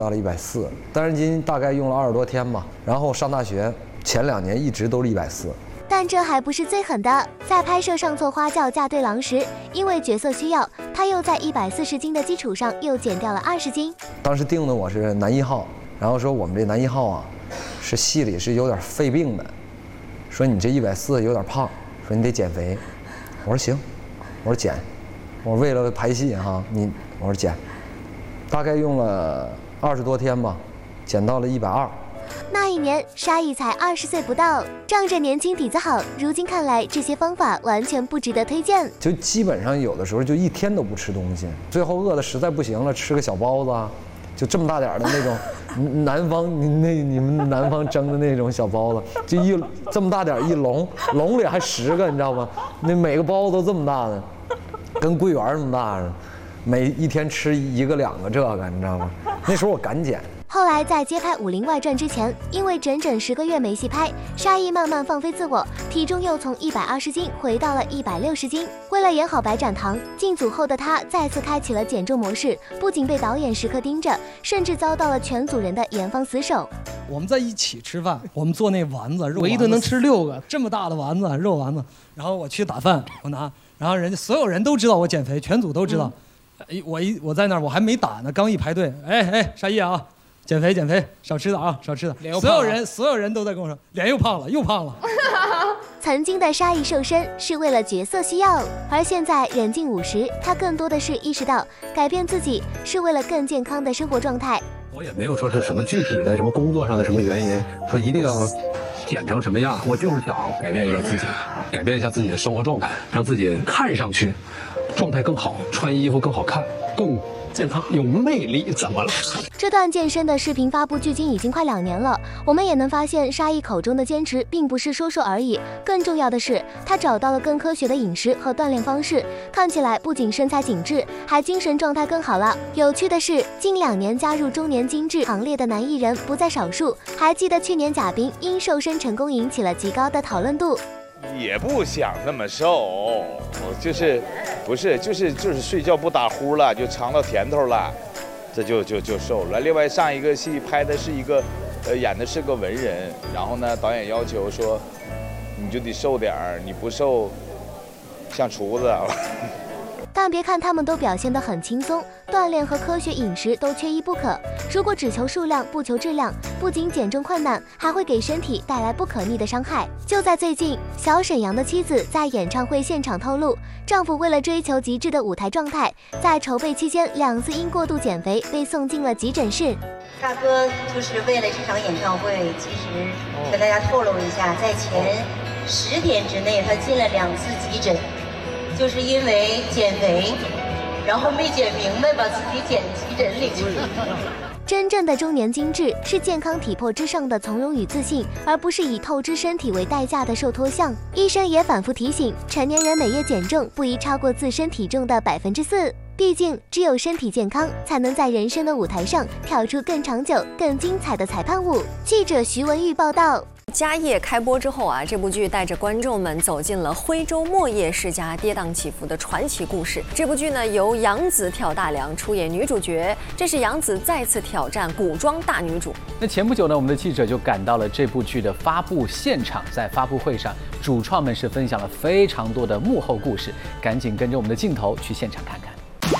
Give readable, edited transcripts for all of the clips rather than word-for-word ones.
到了140，单身斤大概用了20多天吧。然后上大学前2年一直都是140。 但这还不是最狠的，在拍摄上错花轿嫁对郎时，因为角色需要，他又在140斤的基础上又减掉了20斤。当时定的我是男1号，然后说我们这男1号啊，是戏里是有点肺病的，说你这140有点胖，说你得减肥。我说行，我说减，我说为了拍戏哈，我说减，大概用了20多天吧，减到了120。那一年，沙溢才20岁不到，仗着年轻底子好，如今看来这些方法完全不值得推荐。就基本上有的时候就1天都不吃东西，最后饿得实在不行了，吃个小包子啊，就这么大点的那种，南方你们南方蒸的那种小包子，就这么大点一笼里还10个，你知道吗？那每个包子都这么大的，跟桂圆那么大似的，一天吃1个2个这个，你知道吗？那时候我敢减。后来在接拍《武林外传》之前，因为整整10个月没戏拍，沙溢慢慢放飞自我，体重又从120斤回到了160斤。为了演好白展堂，进组后的他再次开启了减重模式，不仅被导演时刻盯着，甚至遭到了全组人的严防死守。 我们在一起吃饭，我们做那丸子，我一顿能吃6个这么大的丸子，肉丸子。然后我去打饭，我拿，然后所有人都知道我减肥，全组都知道。我在那儿，我还没打呢，刚一排队，沙溢啊。减肥，少吃的啊，少吃的。所有人都在跟我说，脸又胖了。 曾经的沙溢瘦身是为了角色需要，而现在人近50，他更多的是意识到改变自己是为了更健康的生活状态。 我也没有说是什么具体的什么工作上的什么原因，说一定要减成什么样，我就是想改变一下自己，改变一下自己的生活状态，让自己看上去状态更好，穿衣服更好看，更健康有魅力，怎么了？ 这段健身的视频发布距今已经快2年了，我们也能发现沙溢口中的坚持并不是说说而已，更重要的是他找到了更科学的饮食和锻炼方式，看起来不仅身材紧致，还精神状态更好了。有趣的是，近2年加入中年精致行列的男艺人不在少数，还记得去年贾冰因瘦身成功引起了极高的讨论度。 也不想那么瘦，就是睡觉不打呼了，就尝到甜头了，这就瘦了。另外上一个戏拍的是一个，演的是个文人，然后呢导演要求说，你就得瘦点儿，你不瘦像厨子。 但别看他们都表现得很轻松，锻炼和科学饮食都缺一不可。如果只求数量不求质量，不仅减重困难，还会给身体带来不可逆的伤害。就在最近，小沈阳的妻子在演唱会现场透露，丈夫为了追求极致的舞台状态，在筹备期间2次因过度减肥被送进了急诊室。 大哥就是为了这场演唱会，其实跟大家透露一下，在前10点之内他进了2次急诊。就是因为减肥，然后没减明白，把自己减急诊里去了。 真正的中年精致是健康体魄之上的从容与自信，而不是以透支身体为代价的瘦脱相。医生也反复提醒，成年人每月减重不宜超过自身体重的4%。毕竟，只有身体健康，才能在人生的舞台上跳出更长久、更精彩的裁判舞。记者徐文玉报道。 家业开播之后啊，这部剧带着观众们走进了徽州莫叶世家跌宕起伏的传奇故事。这部剧呢，由杨紫挑大梁出演女主角，这是杨紫再次挑战古装大女主。 那前不久呢，我们的记者就赶到了这部剧的发布现场，在发布会上，主创们是分享了非常多的幕后故事，赶紧跟着我们的镜头去现场看看。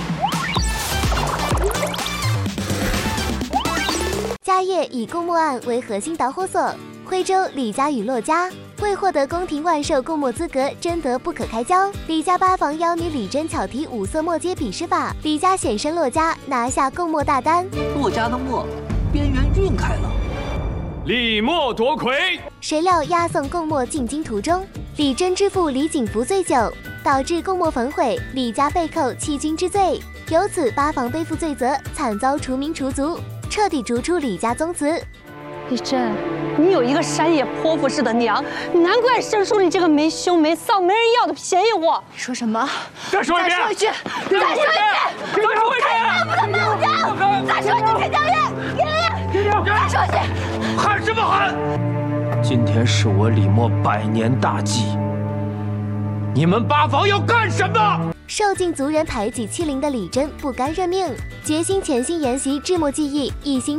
家业以公墓案为核心导火索。徽州李家与骆家为获得宫廷万寿供墨资格，争得不可开交。李家8房妖女李珍巧提5色墨阶比试法，李家险胜骆家，拿下供墨大单。 骆家的墨边缘晕开了， 李墨夺魁。 谁料押送供墨进京途中，李珍之父李景福醉酒，导致供墨焚毁，李家被扣弃军之罪，由此8房背负罪责，惨遭除名除族，彻底逐出李家宗祠。 李珍，你有一个山野泼妇似的娘，难怪生出你这个没羞没臊、没人要的便宜货。 说什么？ 再说一遍！ 再说一句！再说一句！ 再说一句！ 不能放掉！再说一句，田家业！再说一句！ 喊什么喊？ 今天是我李墨100年大祭，你们8房要干什么？ 受尽族人排挤欺凌的李珍不甘认命，决心潜心研习制墨技艺，一心